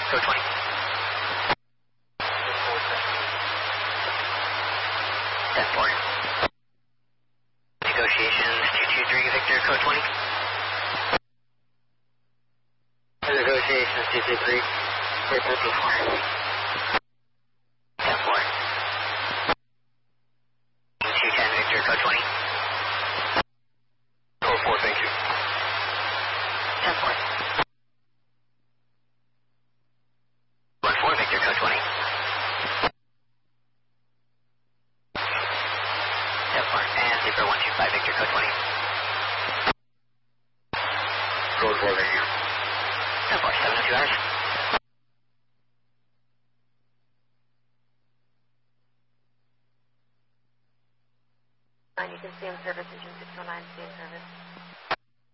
Code 20. Step 4. Negotiations 223 Victor, code 20. Negotiations 223. Victor, code 4. Step 4. 210 Victor, code 20. Code 4, thank you. Step 4. 14 Victor, code 20. Step 4. And Zebra 125 Victor, code 20. Code 4, thank you. Step 4. 702 hours. You can stay in service, engine 609, stay in service.